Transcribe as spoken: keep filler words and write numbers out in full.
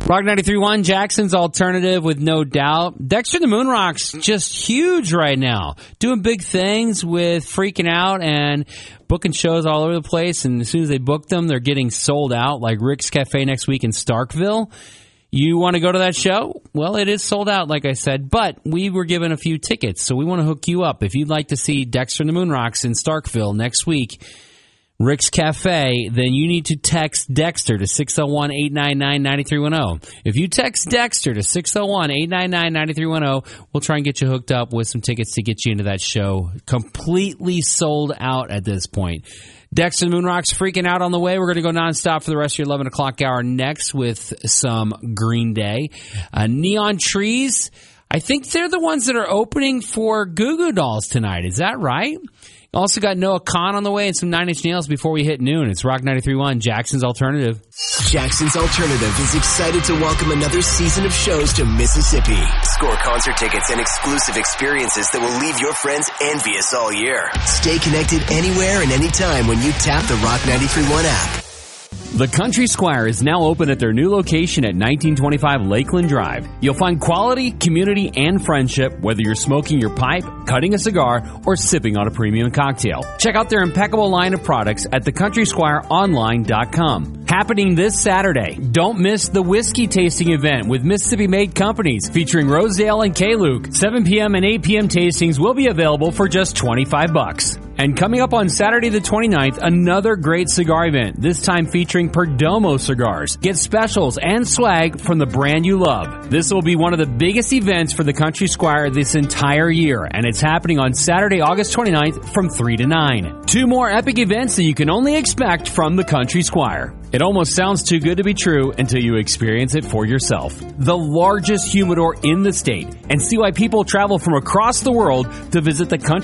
Rock ninety-three point one, Jackson's alternative with no doubt. Dexter the Moonrock's just huge right now. Doing big things with Freaking Out and booking shows all over the place. And as soon as they book them, they're getting sold out, like Rick's Cafe next week in Starkville. You want to go to that show? Well, it is sold out, like I said, but we were given a few tickets, so we want to hook you up. If you'd like to see Dexter and the Moonrocks in Starkville next week, Rick's Cafe, then you need to text Dexter to six oh one, eight nine nine, nine three one oh. If you text Dexter to six oh one, eight nine nine, nine three one oh, we'll try and get you hooked up with some tickets to get you into that show. Completely sold out at this point. Dexter and the Moonrock's Freaking Out on the way. We're going to go nonstop for the rest of your eleven o'clock hour next with some Green Day. Uh, Neon Trees, I think they're the ones that are opening for Goo Goo Dolls tonight. Is that right? Also got Noah Khan on the way and some Nine Inch Nails before we hit noon. It's Rock ninety-three point one, Jackson's Alternative. Jackson's Alternative is excited to welcome another season of shows to Mississippi. Score concert tickets and exclusive experiences that will leave your friends envious all year. Stay connected anywhere and anytime when you tap the Rock ninety-three point one app. The Country Squire is now open at their new location at nineteen twenty-five Lakeland Drive. You'll find quality, community, and friendship whether you're smoking your pipe, cutting a cigar, or sipping on a premium cocktail. Check out their impeccable line of products at the country squire online dot com. Happening this Saturday, don't miss the whiskey tasting event with Mississippi-made companies featuring Rosedale and K-Luke. seven p.m. and eight p.m. tastings will be available for just twenty-five bucks. And coming up on Saturday the twenty-ninth, another great cigar event, this time featuring Perdomo cigars. Get specials and swag from the brand you love. This will be one of the biggest events for the Country Squire this entire year, and it's happening on Saturday, August twenty-ninth from three to nine. Two more epic events that you can only expect from the Country Squire. It almost sounds too good to be true until you experience it for yourself. The largest humidor in the state, and see why people travel from across the world to visit the Country